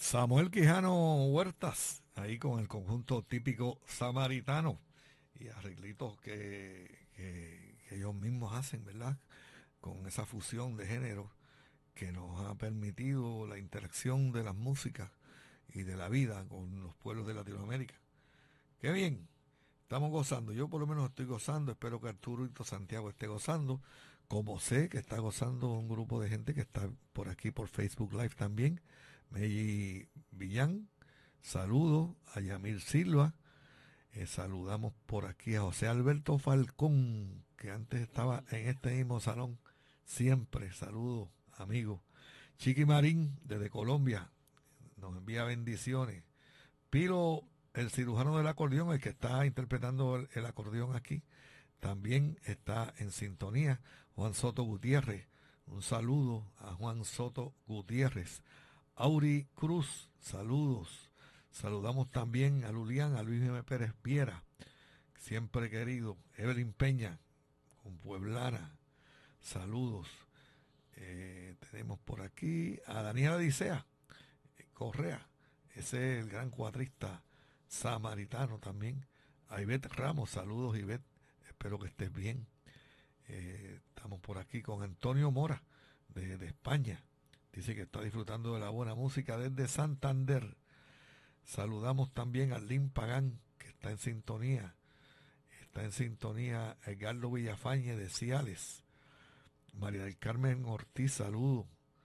Samuel Quijano Huertas, ahí con el conjunto típico samaritano y arreglitos que ellos mismos hacen, ¿verdad? Con esa fusión de géneros que nos ha permitido la interacción de las músicas y de la vida con los pueblos de Latinoamérica. ¡Qué bien! Estamos gozando, yo por lo menos estoy gozando, espero que Arturo y Santiago esté gozando, como sé que está gozando un grupo de gente que está por aquí por Facebook Live también. Meji Villán, saludos a Yamil Silva, saludamos por aquí a José Alberto Falcón, que antes estaba en este mismo salón, siempre, saludos amigos. Chiqui Marín, desde Colombia, nos envía bendiciones. Piro, el cirujano del acordeón, el que está interpretando el acordeón aquí, también está en sintonía. Juan Soto Gutiérrez, un saludo a Juan Soto Gutiérrez. Auri Cruz, saludos. Saludamos también a Lulián, a Luis M. Pérez Viera, siempre querido. Evelyn Peña, con Pueblana, saludos. Tenemos por aquí a Daniela Dicea Correa, ese es el gran cuatrista samaritano también. A Ivette Ramos, saludos Ivette, espero que estés bien. Estamos por aquí con Antonio Mora de España. Dice que está disfrutando de la buena música desde Santander. Saludamos también a Lynn Pagán, que está en sintonía. Está en sintonía Edgardo Villafañe de Ciales. María del Carmen Ortiz, saludos.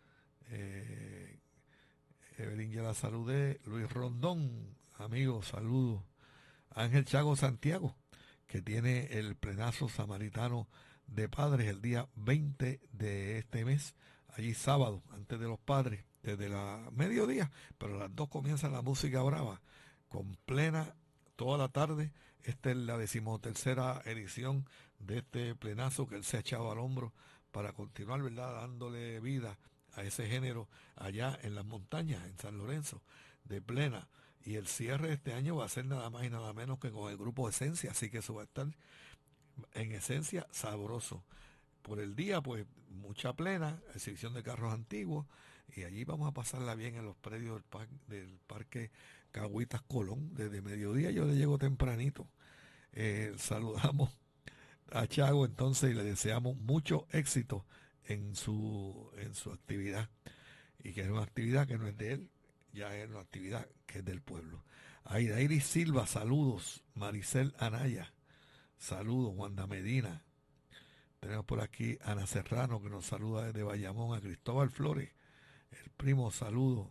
Eh, Evelyn ya la saludé. Luis Rondón, amigos, saludos. Ángel Chago Santiago, que tiene el plenazo samaritano de padres el día 20 de este mes, allí sábado, antes de los padres, desde la mediodía, pero a las 2 comienza la música brava, con plena toda la tarde. Esta es la 13ª edición de este plenazo que él se ha echado al hombro para continuar, ¿verdad?, dándole vida a ese género allá en las montañas, en San Lorenzo, de plena. Y el cierre de este año va a ser nada más y nada menos que con el grupo Esencia, así que eso va a estar en esencia sabroso. Por el día, pues mucha plena, exhibición de carros antiguos, y allí vamos a pasarla bien en los predios del Parque Cagüitas Colón. Desde mediodía yo le llego tempranito. Saludamos a Chago entonces y le deseamos mucho éxito en su actividad, y que es una actividad que no es de él, ya es una actividad que es del pueblo. Aida Iris Silva, saludos. Maricel Anaya, saludos. Wanda Medina. Tenemos por aquí a Ana Serrano, que nos saluda desde Bayamón. A Cristóbal Flores, el primo, saludos.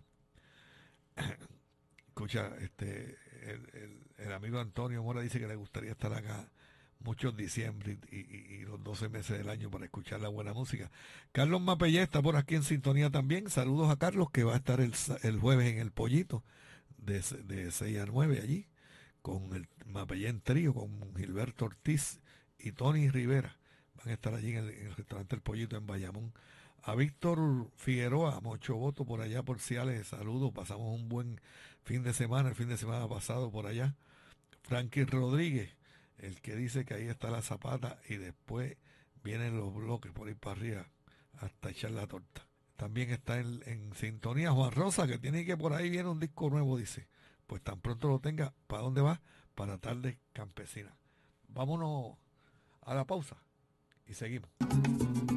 Escucha, el amigo Antonio Mora dice que le gustaría estar acá muchos diciembre y los 12 meses del año para escuchar la buena música. Carlos Mapellé está por aquí en sintonía también. Saludos a Carlos, que va a estar el jueves en el Pollito de 6 a 9 allí, con el Mapellé en trío, con Gilberto Ortiz y Tony Rivera. Van a estar allí en el restaurante El Pollito en Bayamón. A Víctor Figueroa, Mocho Voto por allá por Ciales, saludos. Pasamos un buen fin de semana, el fin de semana pasado por allá. Frankie Rodríguez, el que dice que ahí está la zapata y después vienen los bloques por ir para arriba hasta echar la torta. También está en sintonía Juan Rosa, que tiene que por ahí viene un disco nuevo, dice. Pues tan pronto lo tenga, ¿para dónde va? Para Tarde Campesina. Vámonos a la pausa y seguimos.